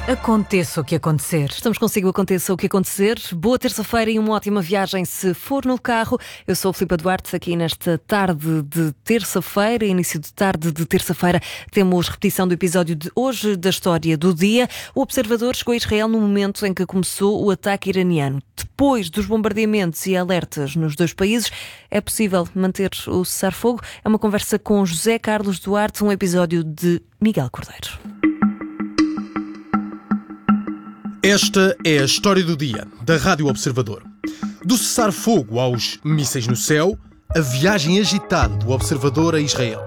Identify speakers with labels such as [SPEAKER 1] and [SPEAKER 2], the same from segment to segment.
[SPEAKER 1] Aconteça o que acontecer. Estamos consigo, aconteça o que acontecer. Boa terça-feira e uma ótima viagem se for no carro. Eu sou a Filipa Duarte, aqui nesta tarde de terça-feira, início de tarde de terça-feira, temos repetição do episódio de hoje da história do dia. O Observador chegou a Israel no momento em que começou o ataque iraniano. Depois dos bombardeamentos e alertas nos dois países, é possível manter o cessar-fogo? É uma conversa com José Carlos Duarte, um episódio de Miguel Cordeiro.
[SPEAKER 2] Esta é a história do dia, da Rádio Observador. Do cessar-fogo aos mísseis no céu, a viagem agitada do Observador a Israel.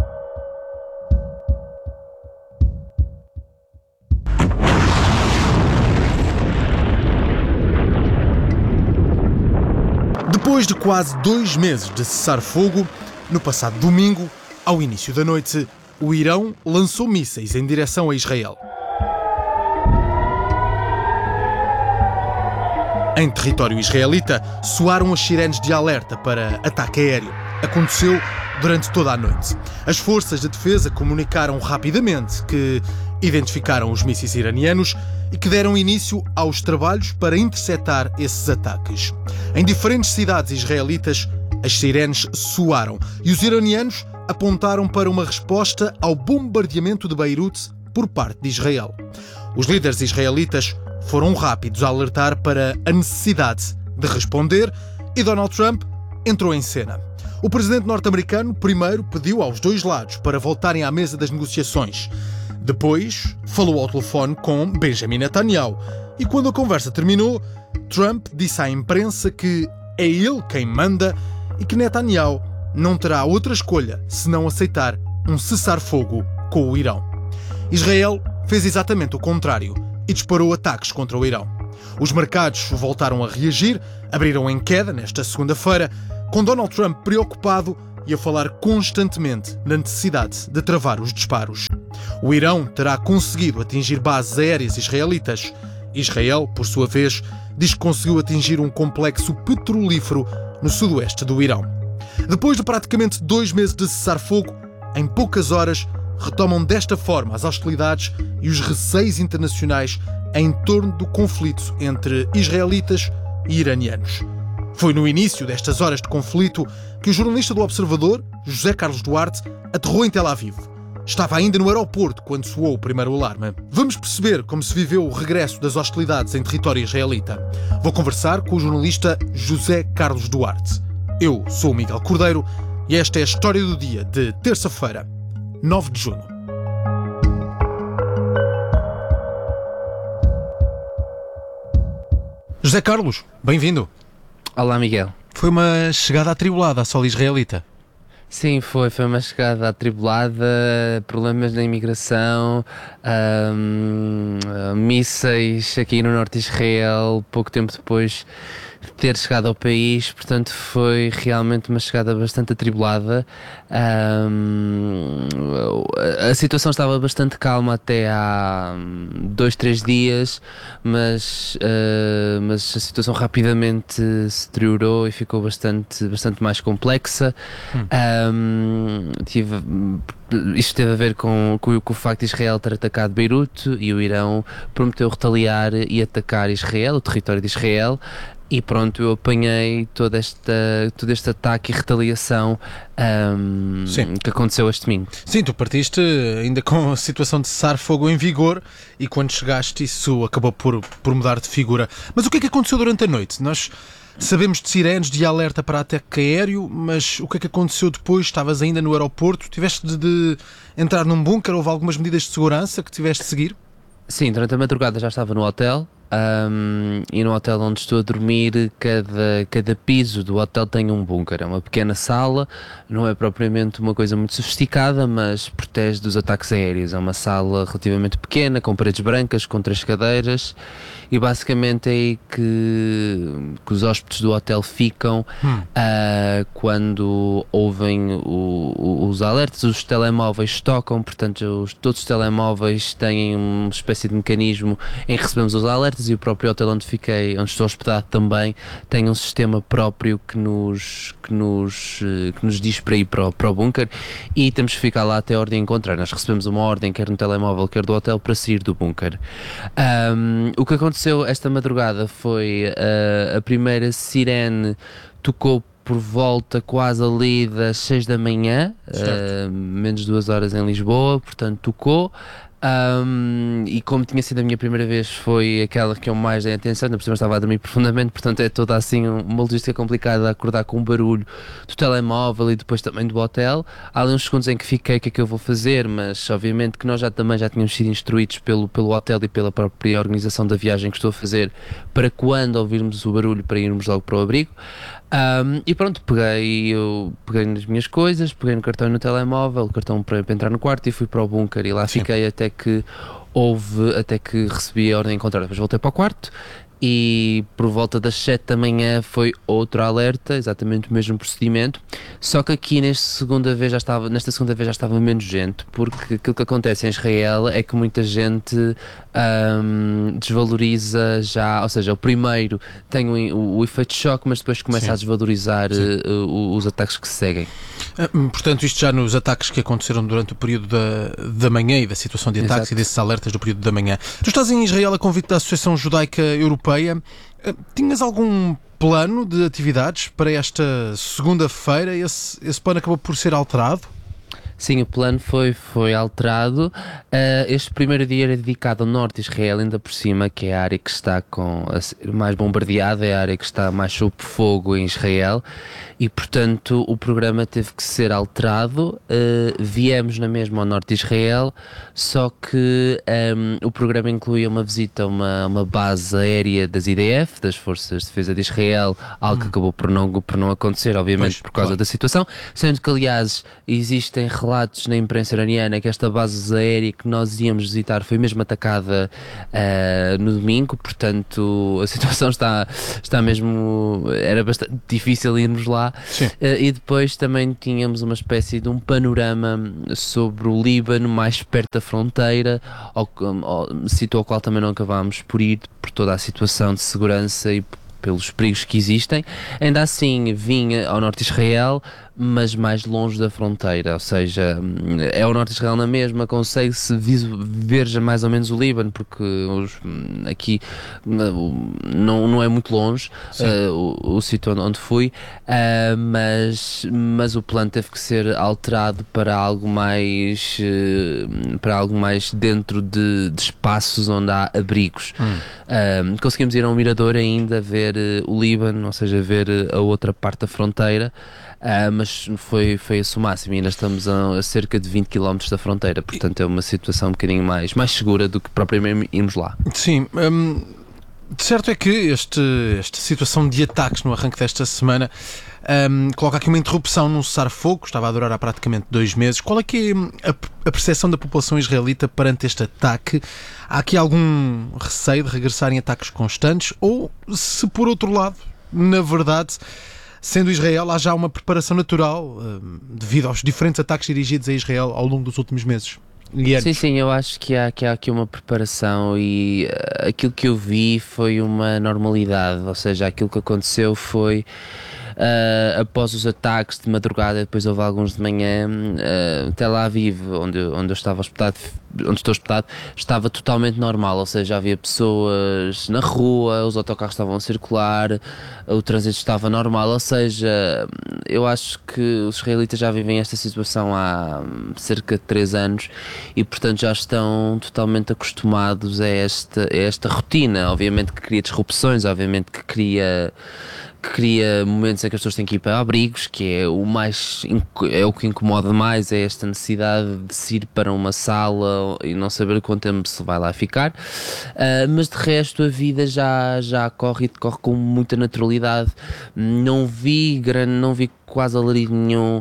[SPEAKER 2] Depois de quase 2 meses de cessar-fogo, no passado domingo, ao início da noite, o Irão lançou mísseis em direção a Israel. Em território israelita, soaram as sirenes de alerta para ataque aéreo. Aconteceu durante toda a noite. As forças de defesa comunicaram rapidamente que identificaram os mísseis iranianos e que deram início aos trabalhos para interceptar esses ataques. Em diferentes cidades israelitas, as sirenes soaram e os iranianos apontaram para uma resposta ao bombardeamento de Beirute por parte de Israel. Os líderes israelitas foram rápidos a alertar para a necessidade de responder e Donald Trump entrou em cena. O presidente norte-americano primeiro pediu aos dois lados para voltarem à mesa das negociações. Depois falou ao telefone com Benjamin Netanyahu e quando a conversa terminou, Trump disse à imprensa que é ele quem manda e que Netanyahu não terá outra escolha senão aceitar um cessar-fogo com o Irão. Israel fez exatamente o contrário e disparou ataques contra o Irão. Os mercados voltaram a reagir, abriram em queda nesta segunda-feira, com Donald Trump preocupado e a falar constantemente na necessidade de travar os disparos. O Irão terá conseguido atingir bases aéreas israelitas. Israel, por sua vez, diz que conseguiu atingir um complexo petrolífero no sudoeste do Irão. Depois de praticamente 2 meses de cessar-fogo, em poucas horas retomam desta forma as hostilidades e os receios internacionais em torno do conflito entre israelitas e iranianos. Foi no início destas horas de conflito que o jornalista do Observador, José Carlos Duarte, aterrou em Tel Aviv. Estava ainda no aeroporto quando soou o primeiro alarme. Vamos perceber como se viveu o regresso das hostilidades em território israelita. Vou conversar com o jornalista José Carlos Duarte. Eu sou o Miguel Cordeiro e esta é a história do dia de terça-feira, 9 de junho. José Carlos, bem-vindo.
[SPEAKER 3] Olá, Miguel.
[SPEAKER 2] Foi uma chegada atribulada à solo israelita.
[SPEAKER 3] Sim, foi uma chegada atribulada, problemas na imigração, mísseis aqui no norte de Israel, pouco tempo depois de ter chegado ao país, portanto foi realmente uma chegada bastante atribulada. A situação estava bastante calma até há 2-3 dias, mas a situação rapidamente se deteriorou e ficou bastante mais complexa. Isto teve a ver com o facto de Israel ter atacado Beirute e o Irão prometeu retaliar e atacar Israel, o território de Israel. E pronto, eu apanhei todo este ataque e retaliação que aconteceu este domingo.
[SPEAKER 2] Sim, tu partiste ainda com a situação de cessar-fogo em vigor e quando chegaste isso acabou por mudar de figura. Mas o que é que aconteceu durante a noite? Nós sabemos de sirenes, de alerta para ataque aéreo, mas o que é que aconteceu depois? Estavas ainda no aeroporto? Tiveste de entrar num bunker? Houve algumas medidas de segurança que tiveste de seguir?
[SPEAKER 3] Sim, durante a madrugada já estava no hotel. E no hotel onde estou a dormir, cada piso do hotel tem um bunker. É uma pequena sala, não é propriamente uma coisa muito sofisticada, mas protege dos ataques aéreos. É uma sala relativamente pequena, com paredes brancas, com 3 cadeiras, e basicamente é aí que os hóspedes do hotel ficam quando ouvem os alertas. Os telemóveis tocam, portanto todos os telemóveis têm uma espécie de mecanismo em que recebemos os alertas alertas, e o próprio hotel onde estou hospedado também, tem um sistema próprio que nos diz para ir para o bunker, e temos que ficar lá até a ordem encontrar. Nós recebemos uma ordem, quer no telemóvel, quer do hotel, para sair do bunker. O que aconteceu esta madrugada foi a primeira sirene tocou por volta quase ali das 6 da manhã, menos 2 horas em Lisboa, portanto tocou. E como tinha sido a minha primeira vez, foi aquela que eu mais dei atenção, por cima estava a dormir profundamente, portanto é toda assim uma logística complicada, acordar com o barulho do telemóvel e depois também do hotel. Há ali uns segundos em que fiquei, o que é que eu vou fazer, mas obviamente que nós também já tínhamos sido instruídos pelo hotel e pela própria organização da viagem que estou a fazer, para quando ouvirmos o barulho, para irmos logo para o abrigo. E pronto, peguei nas minhas coisas, peguei no cartão e no telemóvel, o cartão para entrar no quarto, e fui para o bunker, e lá fiquei até que recebi a ordem contrária. Depois voltei para o quarto, e por volta das 7 da manhã foi outro alerta, exatamente o mesmo procedimento, só que aqui nesta segunda vez já estava menos gente, porque aquilo que acontece em Israel é que muita gente desvaloriza já, ou seja, o primeiro tem o efeito de choque, mas depois começa a desvalorizar os ataques que se seguem.
[SPEAKER 2] Portanto, isto já nos ataques que aconteceram durante o período da manhã, e da situação de ataques, e desses alertas do período da manhã. Tu estás em Israel a convite da Associação Judaica Europeia. Tinhas algum plano de atividades para esta segunda-feira? Esse plano acabou por ser alterado?
[SPEAKER 3] Sim, o plano foi alterado. Este primeiro dia era dedicado ao norte de Israel, ainda por cima, que é a área que está mais bombardeada, é a área que está mais sob fogo em Israel, e portanto o programa teve que ser alterado. Viemos na mesma ao norte de Israel, só que o programa incluía uma visita a uma base aérea das IDF, das Forças de Defesa de Israel, algo que acabou por não acontecer, obviamente, por causa da situação, sendo que, aliás, existem relatos na imprensa iraniana que esta base aérea que nós íamos visitar foi mesmo atacada no domingo, portanto a situação está mesmo, era bastante difícil irmos lá. E depois também tínhamos uma espécie de um panorama sobre o Líbano, mais perto da fronteira, sítio ao qual também não acabámos por ir, por toda a situação de segurança e pelos perigos que existem. Ainda assim vinha ao norte de Israel, mas mais longe da fronteira, ou seja, é o norte de Israel na mesma, consegue-se ver já mais ou menos o Líbano, porque aqui não é muito longe o sítio onde fui, mas o plano teve que ser alterado para algo mais dentro de espaços onde há abrigos. Conseguimos ir a um mirador ainda, ver o Líbano, ou seja, ver a outra parte da fronteira, mas foi esse o máximo, e ainda estamos a cerca de 20 km da fronteira, portanto é uma situação um bocadinho mais segura do que propriamente irmos lá.
[SPEAKER 2] Sim, de certo é que esta situação de ataques no arranque desta semana coloca aqui uma interrupção num cessar-fogo, estava a durar há praticamente 2 meses. Qual é que é a percepção da população israelita perante este ataque? Há aqui algum receio de regressar em ataques constantes? Ou se, por outro lado, na verdade, sendo Israel, há já uma preparação natural devido aos diferentes ataques dirigidos a Israel ao longo dos últimos meses?
[SPEAKER 3] Sim, eu acho que há aqui uma preparação, e aquilo que eu vi foi uma normalidade, ou seja, aquilo que aconteceu foi após os ataques de madrugada, depois houve alguns de manhã, Tel Aviv, onde eu estava hospedado, onde estou hospedado, estava totalmente normal, ou seja, havia pessoas na rua, os autocarros estavam a circular, o trânsito estava normal, ou seja, eu acho que os israelitas já vivem esta situação há cerca de 3 anos, e portanto já estão totalmente acostumados a esta rotina. Obviamente que cria disrupções, obviamente que cria momentos em que as pessoas têm que ir para abrigos, que é o que incomoda mais, é esta necessidade de se ir para uma sala e não saber quanto tempo se vai lá ficar, mas de resto a vida já corre com muita naturalidade. Não vi quase alarido nenhum,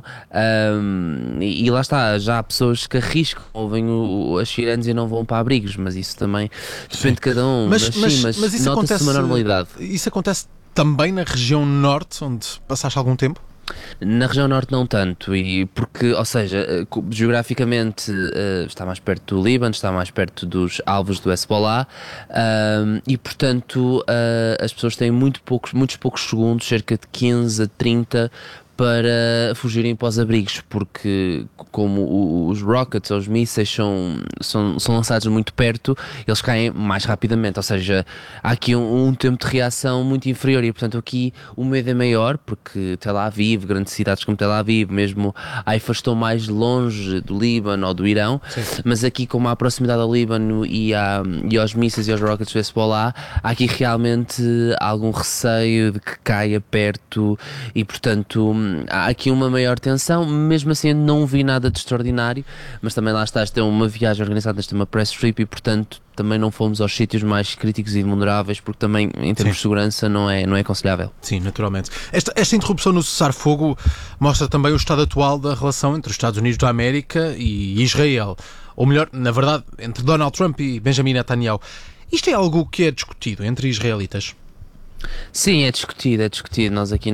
[SPEAKER 3] e lá está, já há pessoas que arriscam, ouvem as sirenes e não vão para abrigos, mas isso também depende de cada um, mas
[SPEAKER 2] isso
[SPEAKER 3] nota-se uma normalidade.
[SPEAKER 2] Isso acontece também na região norte, onde passaste algum tempo?
[SPEAKER 3] Na região norte não tanto, e porque, ou seja, geograficamente está mais perto do Líbano, está mais perto dos alvos do Hezbollah, e portanto as pessoas têm muitos poucos segundos, cerca de 15 a 30, para fugirem para os abrigos, porque como os rockets ou os mísseis são lançados muito perto, eles caem mais rapidamente, ou seja, há aqui um tempo de reação muito inferior e portanto aqui o medo é maior, porque Tel Aviv, grandes cidades como Tel Aviv, mesmo Haifa estão mais longe do Líbano ou do Irão. Sim. Mas aqui como há a proximidade ao Líbano e aos mísseis e aos rockets do Hezbollah, há aqui realmente algum receio de que caia perto e portanto há aqui uma maior tensão. Mesmo assim eu não vi nada de extraordinário, mas também lá está, esta é uma viagem organizada, esta é uma press trip e portanto também não fomos aos sítios mais críticos e vulneráveis, porque também em termos de segurança não é aconselhável.
[SPEAKER 2] Sim, naturalmente. Esta interrupção no cessar-fogo mostra também o estado atual da relação entre os Estados Unidos da América e Israel, ou melhor, na verdade, entre Donald Trump e Benjamin Netanyahu. Isto é algo que é discutido entre israelitas?
[SPEAKER 3] Sim, é discutido. Nós aqui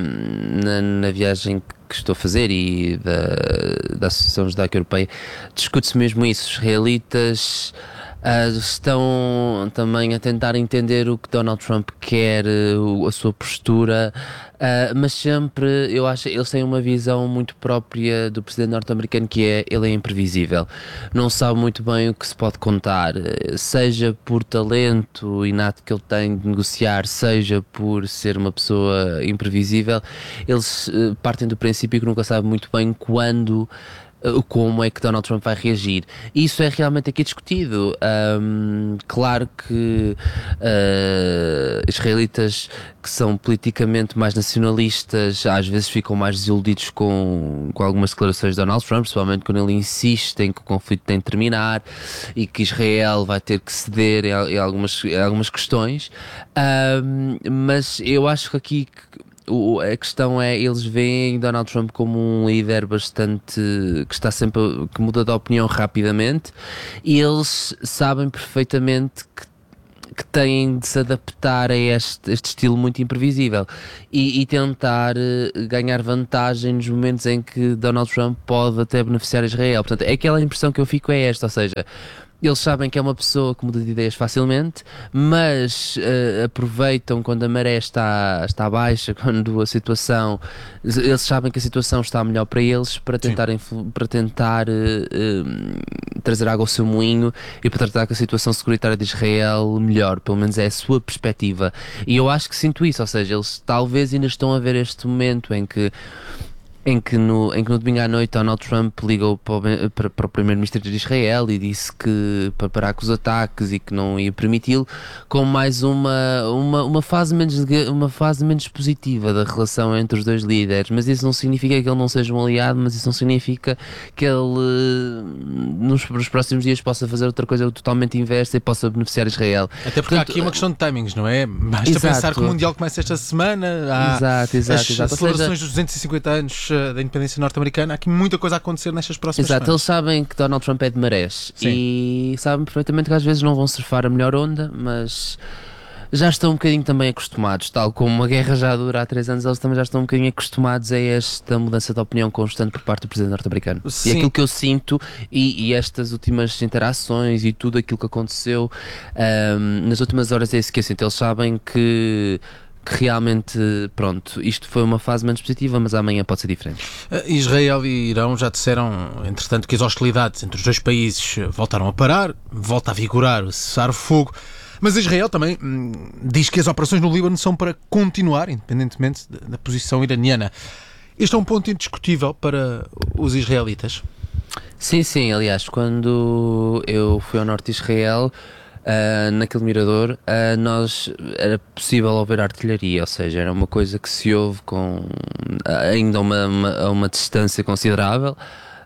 [SPEAKER 3] na viagem que estou a fazer e da Associação Judaica Europeia discute-se mesmo isso. Os israelitas estão também a tentar entender o que Donald Trump quer, a sua postura, mas sempre, eu acho, eles têm uma visão muito própria do presidente norte-americano, que é, ele é imprevisível, não sabe muito bem o que se pode contar, seja por talento inato que ele tem de negociar, seja por ser uma pessoa imprevisível, eles partem do princípio que nunca sabe muito bem como é que Donald Trump vai reagir. Isso é realmente aqui discutido. Claro que israelitas que são politicamente mais nacionalistas às vezes ficam mais desiludidos com algumas declarações de Donald Trump, principalmente quando ele insiste em que o conflito tem de terminar e que Israel vai ter que ceder em algumas questões. Mas eu acho que aqui a questão é, eles veem Donald Trump como um líder bastante, que está sempre, que muda de opinião rapidamente, e eles sabem perfeitamente que têm de se adaptar a este estilo muito imprevisível e tentar ganhar vantagem nos momentos em que Donald Trump pode até beneficiar Israel. Portanto, aquela impressão que eu fico é esta, ou seja, eles sabem que é uma pessoa que muda de ideias facilmente, mas aproveitam quando a maré está baixa, quando a situação, eles sabem que a situação está melhor para eles, para tentar trazer água ao seu moinho e para tratar que a situação securitária de Israel melhor, pelo menos é a sua perspectiva. E eu acho que sinto isso, ou seja, eles talvez ainda estão a ver este momento em que no domingo à noite Donald Trump ligou para o primeiro-ministro de Israel e disse que para parar com os ataques e que não ia permiti-lo, com mais uma fase menos positiva da relação entre os dois líderes. Mas isso não significa que ele não seja um aliado, mas isso não significa que ele nos próximos dias possa fazer outra coisa totalmente inversa e possa beneficiar Israel.
[SPEAKER 2] Até porque há aqui uma questão de timings, não é? Basta pensar que o Mundial começa esta semana, há as celebrações dos 250 anos da independência norte-americana, há aqui muita coisa a acontecer nestas próximas semanas.
[SPEAKER 3] Eles sabem que Donald Trump é de marés. Sim. E sabem perfeitamente que às vezes não vão surfar a melhor onda, mas já estão um bocadinho também acostumados, tal como a guerra já dura há 3 anos, eles também já estão um bocadinho acostumados a esta mudança de opinião constante por parte do presidente norte-americano. Sim. E aquilo que eu sinto e estas últimas interações e tudo aquilo que aconteceu nas últimas horas é isso que eu sinto. Eles sabem que realmente, pronto, isto foi uma fase menos positiva, mas amanhã pode ser diferente.
[SPEAKER 2] Israel e Irão já disseram, entretanto, que as hostilidades entre os dois países voltaram a parar, volta a vigorar o cessar-fogo, mas Israel também diz que as operações no Líbano são para continuar, independentemente da posição iraniana. Este é um ponto indiscutível para os israelitas?
[SPEAKER 3] Sim, aliás, quando eu fui ao norte de Israel, naquele mirador, era possível ouvir artilharia, ou seja, era uma coisa que se ouve com ainda a uma distância considerável.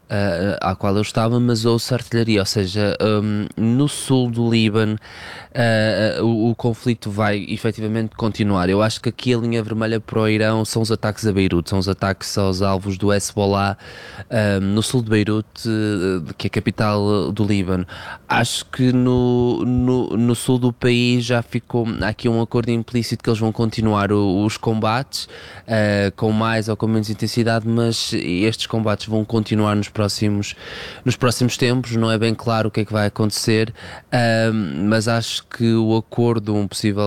[SPEAKER 3] à qual eu estava, mas ouço artilharia, ou seja, no sul do Líbano o conflito vai efetivamente continuar. Eu acho que aqui a linha vermelha para o Irão são os ataques a Beirute, são os ataques aos alvos do Hezbollah no sul de Beirute, que é a capital do Líbano. Acho que no sul do país já ficou, há aqui um acordo implícito que eles vão continuar os combates, com mais ou com menos intensidade, mas estes combates vão continuar nos próximos tempos. Não é bem claro o que é que vai acontecer, mas acho que um possível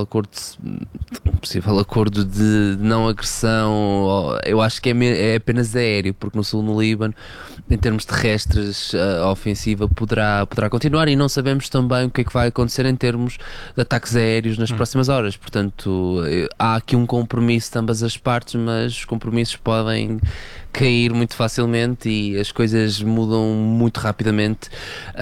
[SPEAKER 3] acordo de não agressão, eu acho que é apenas aéreo, porque no sul, no Líbano, em termos terrestres, a ofensiva poderá continuar, e não sabemos também o que é que vai acontecer em termos de ataques aéreos nas próximas horas. Portanto, há aqui um compromisso de ambas as partes, mas os compromissos podem cair muito facilmente e as coisas mudam muito rapidamente.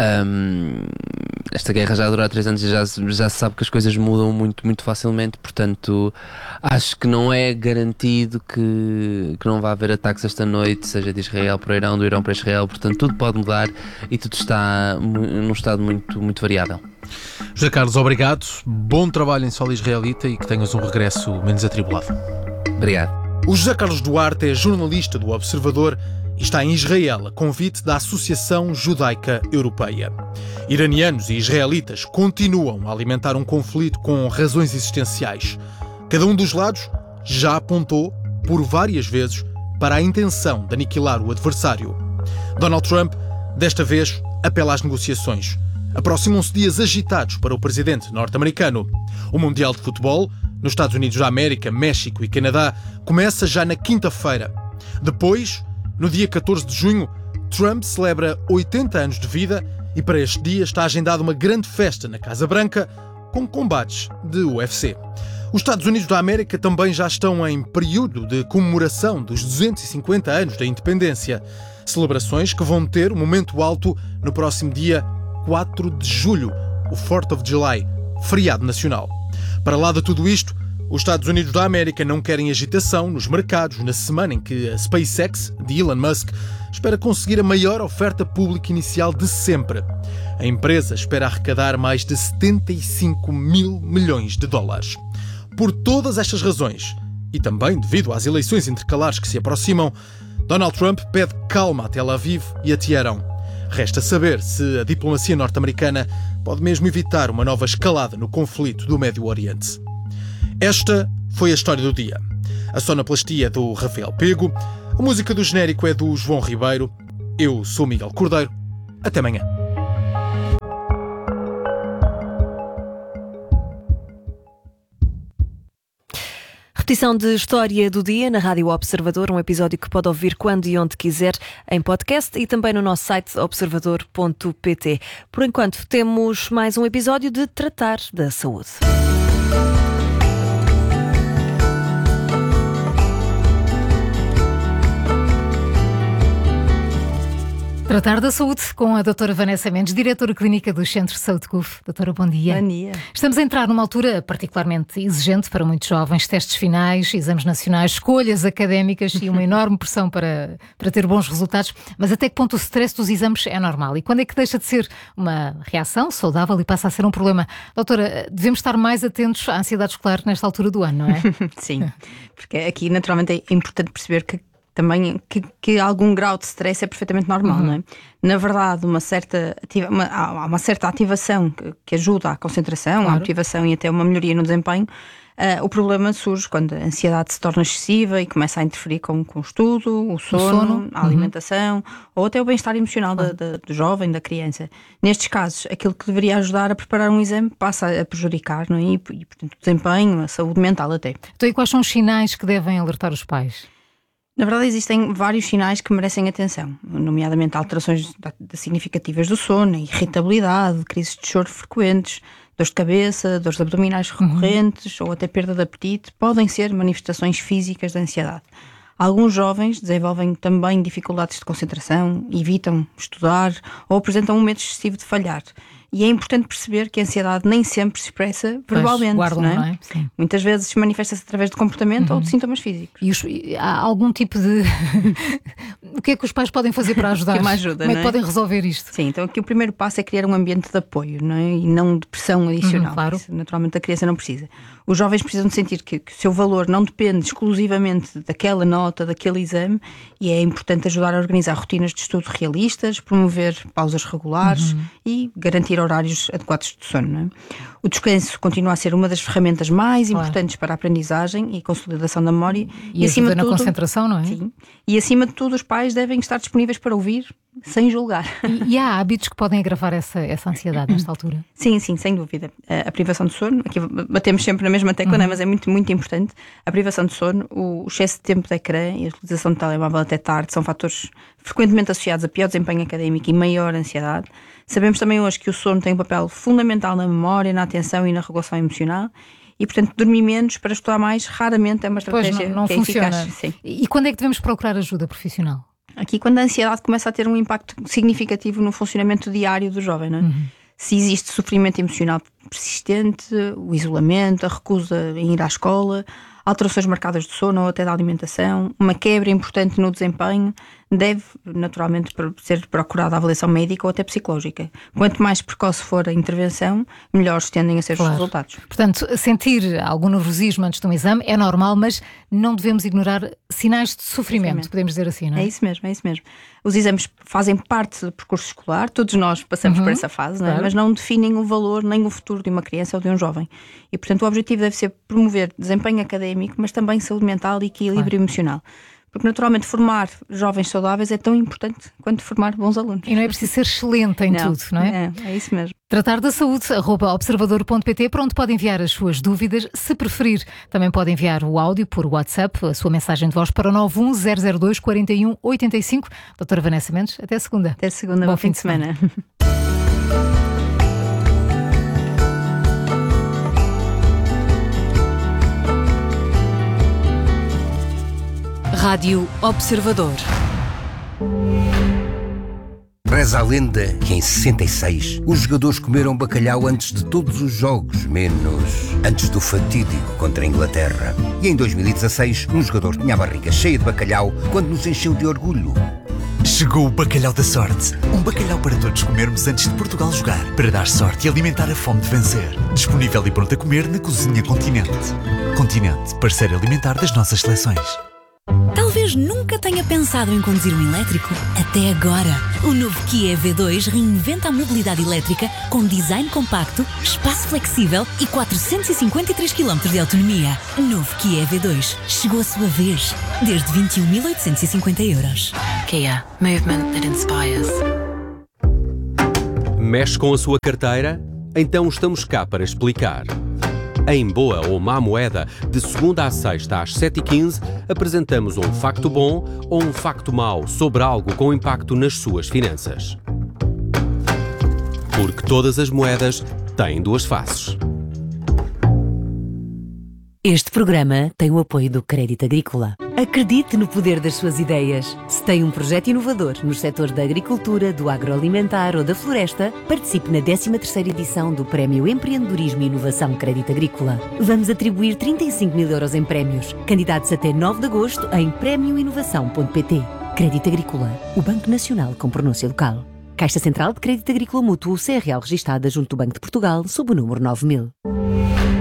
[SPEAKER 3] Esta guerra já durou há 3 anos e já se sabe que as coisas mudam muito, muito facilmente. Portanto, acho que não é garantido que não vai haver ataques esta noite, seja de Israel para o Irão, do Irão para Israel. Portanto, tudo pode mudar e tudo está num estado muito, muito variável.
[SPEAKER 2] José Carlos, obrigado, bom trabalho em solo israelita e que tenhas um regresso menos atribulado.
[SPEAKER 3] Obrigado.
[SPEAKER 2] O José Carlos Duarte é jornalista do Observador e está em Israel a convite da Associação Judaica Europeia. Iranianos e israelitas continuam a alimentar um conflito com razões existenciais. Cada um dos lados já apontou, por várias vezes, para a intenção de aniquilar o adversário. Donald Trump, desta vez, apela às negociações. Aproximam-se dias agitados para o presidente norte-americano. O Mundial de Futebol, nos Estados Unidos da América, México e Canadá, começa já na quinta-feira. Depois, no dia 14 de junho, Trump celebra 80 anos de vida e para este dia está agendada uma grande festa na Casa Branca com combates de UFC. Os Estados Unidos da América também já estão em período de comemoração dos 250 anos da independência. Celebrações que vão ter um momento alto no próximo dia 4 de julho, o 4th of July, feriado nacional. Para lá de tudo isto, os Estados Unidos da América não querem agitação nos mercados na semana em que a SpaceX, de Elon Musk, espera conseguir a maior oferta pública inicial de sempre. A empresa espera arrecadar mais de 75 mil milhões de dólares. Por todas estas razões, e também devido às eleições intercalares que se aproximam, Donald Trump pede calma a Tel Aviv e a Teherão. Resta saber se a diplomacia norte-americana pode mesmo evitar uma nova escalada no conflito do Médio Oriente. Esta foi a história do dia. A sonoplastia é do Rafael Pego, a música do genérico é do João Ribeiro. Eu sou Miguel Cordeiro. Até amanhã.
[SPEAKER 1] Repetição de História do Dia na Rádio Observador, um episódio que pode ouvir quando e onde quiser em podcast e também no nosso site observador.pt. Por enquanto, temos mais um episódio de Tratar da Saúde.
[SPEAKER 4] Tratar da Saúde com a doutora Vanessa Mendes, diretora clínica do Centro de Saúde CUF. Doutora, bom dia.
[SPEAKER 5] Bom dia.
[SPEAKER 4] Estamos a entrar numa altura particularmente exigente para muitos jovens, testes finais, exames nacionais, escolhas académicas e uma enorme pressão para ter bons resultados. Mas até que ponto o stress dos exames é normal? E quando é que deixa de ser uma reação saudável e passa a ser um problema? Doutora, devemos estar mais atentos à ansiedade escolar nesta altura do ano, não é?
[SPEAKER 5] Sim, porque aqui naturalmente é importante perceber também que algum grau de stress é perfeitamente normal, não é? Na verdade, há uma certa ativação que ajuda à concentração, claro, à motivação e até uma melhoria no desempenho. O problema surge quando a ansiedade se torna excessiva e começa a interferir com o estudo, o sono, a alimentação ou até o bem-estar emocional do jovem, da criança. Nestes casos, aquilo que deveria ajudar a preparar um exame passa a prejudicar, não é? E portanto, o desempenho, a saúde mental até.
[SPEAKER 4] Então, e quais são os sinais que devem alertar os pais?
[SPEAKER 5] Na verdade, existem vários sinais que merecem atenção, nomeadamente alterações significativas do sono, irritabilidade, crises de choro frequentes, dores de cabeça, dores abdominais recorrentes ou até perda de apetite, podem ser manifestações físicas da ansiedade. Alguns jovens desenvolvem também dificuldades de concentração, evitam estudar ou apresentam um medo excessivo de falhar. E é importante perceber que a ansiedade nem sempre se expressa verbalmente,
[SPEAKER 4] guardam,
[SPEAKER 5] não é?
[SPEAKER 4] não é? Sim.
[SPEAKER 5] Muitas vezes manifesta-se através de comportamento ou de sintomas físicos.
[SPEAKER 4] E há algum tipo de... O que é que os pais podem fazer para ajudar?
[SPEAKER 5] Que uma ajuda,
[SPEAKER 4] Como é
[SPEAKER 5] não
[SPEAKER 4] que
[SPEAKER 5] é?
[SPEAKER 4] podem resolver isto?
[SPEAKER 5] Sim, então aqui o primeiro passo é criar um ambiente de apoio, não é? E não de pressão adicional.
[SPEAKER 4] Claro.
[SPEAKER 5] Isso, naturalmente a criança não precisa. Os jovens precisam de sentir que o seu valor não depende exclusivamente daquela nota, daquele exame, e é importante ajudar a organizar rotinas de estudo realistas, promover pausas regulares e garantir horários adequados de sono, não é? O descanso continua a ser uma das ferramentas mais importantes para a aprendizagem e consolidação da memória.
[SPEAKER 4] E
[SPEAKER 5] acima
[SPEAKER 4] ajuda
[SPEAKER 5] de
[SPEAKER 4] na
[SPEAKER 5] tudo,
[SPEAKER 4] concentração, não é?
[SPEAKER 5] sim, e acima de tudo os pais devem estar disponíveis para ouvir sem julgar.
[SPEAKER 4] E há hábitos que podem agravar essa ansiedade nesta altura?
[SPEAKER 5] Sim, sem dúvida. A privação de sono, aqui batemos sempre na mesma tecla, mas é muito, muito importante. A privação de sono, o excesso de tempo de ecrã e a utilização de telemóvel até tarde são fatores frequentemente associados a pior desempenho académico e maior ansiedade. Sabemos também hoje que o sono tem um papel fundamental na memória, na atenção e na regulação emocional. E, portanto, dormir menos para estudar mais raramente é uma estratégia
[SPEAKER 4] Pois não
[SPEAKER 5] que é
[SPEAKER 4] funciona.
[SPEAKER 5] eficaz. Sim.
[SPEAKER 4] E quando é que devemos procurar ajuda profissional?
[SPEAKER 5] Aqui, quando a ansiedade começa a ter um impacto significativo no funcionamento diário do jovem, não é? Se existe sofrimento emocional persistente, o isolamento, a recusa em ir à escola, alterações marcadas de sono ou até da alimentação, uma quebra importante no desempenho, deve naturalmente ser procurada a avaliação médica ou até psicológica. Quanto mais precoce for a intervenção, melhores tendem a ser os resultados.
[SPEAKER 4] Portanto, sentir algum nervosismo antes de um exame é normal, mas não devemos ignorar sinais de sofrimento, podemos dizer assim, não é?
[SPEAKER 5] É isso mesmo, é isso mesmo. Os exames fazem parte do percurso escolar, todos nós passamos por essa fase, não é? Mas não definem o valor nem o futuro de uma criança ou de um jovem. E, portanto, o objetivo deve ser promover desempenho académico, mas também saúde mental e equilíbrio emocional. Porque, naturalmente, formar jovens saudáveis é tão importante quanto formar bons alunos.
[SPEAKER 4] E não é preciso ser excelente em tudo, não é?
[SPEAKER 5] É isso mesmo.
[SPEAKER 4] Tratar da saúde, @observador.pt, para onde pode enviar as suas dúvidas. Se preferir, também pode enviar o áudio por WhatsApp, a sua mensagem de voz para o 91002 41 85. Doutora Vanessa Mendes, até segunda.
[SPEAKER 5] Até segunda, bom fim de semana.
[SPEAKER 1] Rádio Observador.
[SPEAKER 6] Reza a lenda que em 66 os jogadores comeram bacalhau antes de todos os jogos, menos antes do fatídico contra a Inglaterra. E em 2016 um jogador tinha a barriga cheia de bacalhau quando nos encheu de orgulho.
[SPEAKER 7] Chegou o bacalhau da sorte. Um bacalhau para todos comermos antes de Portugal jogar, para dar sorte e alimentar a fome de vencer. Disponível e pronto a comer na Cozinha Continente. Continente, parceiro alimentar das nossas seleções.
[SPEAKER 8] Talvez nunca tenha pensado em conduzir um elétrico. Até agora. O novo Kia EV2 reinventa a mobilidade elétrica com design compacto, espaço flexível e 453 km de autonomia. Novo Kia EV2. Chegou a sua vez. Desde 21.850 €.
[SPEAKER 9] Kia. Movement that inspires.
[SPEAKER 10] Mexe com a sua carteira? Então estamos cá para explicar. Em Boa ou Má Moeda, de segunda à sexta às 7h15, apresentamos um facto bom ou um facto mau sobre algo com impacto nas suas finanças. Porque todas as moedas têm duas faces.
[SPEAKER 11] Este programa tem o apoio do Crédito Agrícola. Acredite no poder das suas ideias. Se tem um projeto inovador nos setores da agricultura, do agroalimentar ou da floresta, participe na 13ª edição do Prémio Empreendedorismo e Inovação Crédito Agrícola. Vamos atribuir 35 mil € em prémios. Candidatos até 9 de agosto em premioinovação.pt. Crédito Agrícola, o Banco Nacional com pronúncia local. Caixa Central de Crédito Agrícola Mútuo, CRL registada junto do Banco de Portugal, sob o número 9000.